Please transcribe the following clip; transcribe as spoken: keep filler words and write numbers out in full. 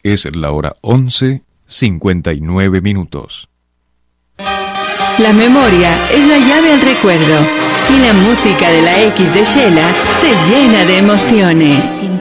Es la hora once, cincuenta y nueve minutos. La memoria es la llave al recuerdo y la música de la X de Shela te llena de emociones.